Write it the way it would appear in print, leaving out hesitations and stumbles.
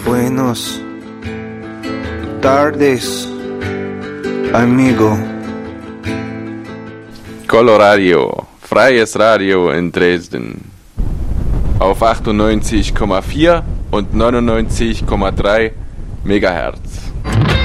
Buenos tardes, amigo. Coloradio, freies Radio in Dresden. Auf 98,4 und 99,3 Megahertz.